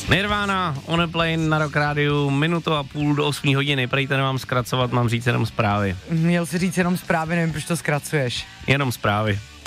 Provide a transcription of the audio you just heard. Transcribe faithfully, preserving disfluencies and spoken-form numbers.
Nirvana, On a Plane na Rock Rádiu, minutu a půl do osmé hodiny, prejte nemám zkracovat, mám říct jenom zprávy. Měl si říct jenom zprávy, nevím, proč to zkracuješ. Jenom zprávy.